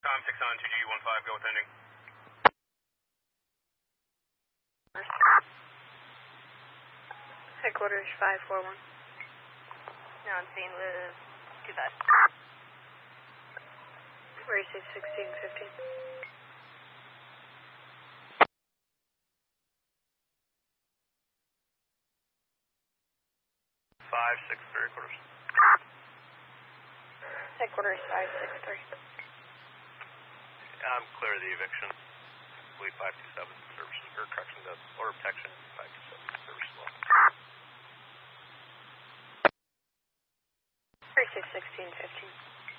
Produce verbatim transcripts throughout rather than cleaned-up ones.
Tom six on two G one five, go with ending. Headquarters five four one. Now on scene with two five. Where is it, sixteen fifteen? five six three quarters. Headquarters five six three. I'm clear of the eviction. Lead five two seven services, or correction, the order of protection five two seven services well. Where is it, sixteen fifteen?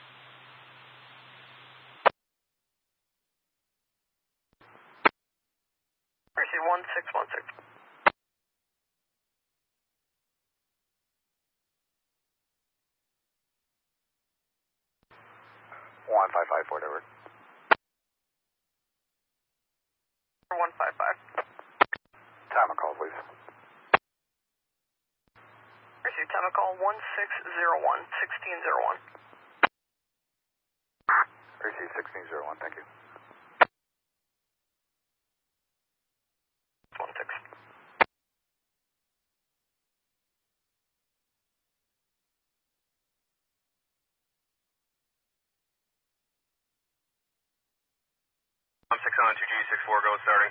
Where is it, one six one six? one five five Fort Edward. one five five. Time of call, please. Receive time of call one six zero one, sixteen zero one. Receive sixteen zero one, thank you. one six. I'm six on two G six four, go starting.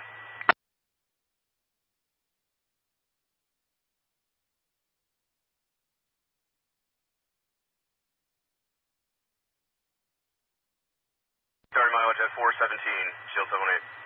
Starting mileage at four seventeen, shield seven eight.